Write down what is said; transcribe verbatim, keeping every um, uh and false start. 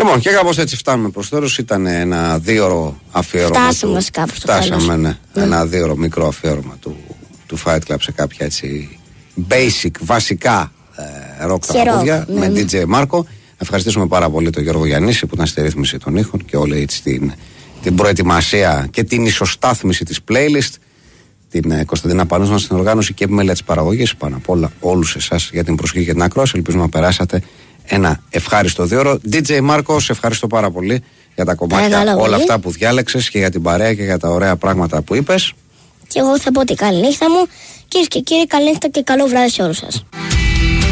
Λοιπόν, και κάπως έτσι φτάνουμε προς τέλος. Ήταν ένα δύο αφιέρωμα. Φτάσαμε του... κάπου στο Φτάσαμε, ναι. ναι. Ένα δύο μικρό αφιέρωμα του, του Fight Club σε κάποια έτσι basic, βασικά ε, rock τραγούδια ναι, με ναι. ντι τζέι Μάρκο. Ευχαριστήσουμε πάρα πολύ τον Γιώργο Γιαννίση που ήταν στη ρύθμιση των ήχων και όλη έτσι την, την προετοιμασία και την ισοστάθμιση της playlist. Την ε, Κωνσταντίνα Πανούσμα στην οργάνωση και επιμέλεια της παραγωγής. Πάνω απ' όλα, όλους εσάς για την προσοχή και την ακρόαση. Ελπίζουμε να περάσατε ένα ευχάριστο δύο ώρο. ντι τζέι Μάρκο, σε ευχαριστώ πάρα πολύ για τα κομμάτια, Άρα, όλα αυτά που διάλεξες και για την παρέα και για τα ωραία πράγματα που είπες. Και εγώ θα πω την καλή νύχτα μου. Κυρίες και κύριοι, καλή νύχτα και καλό βράδυ σε όλους σας.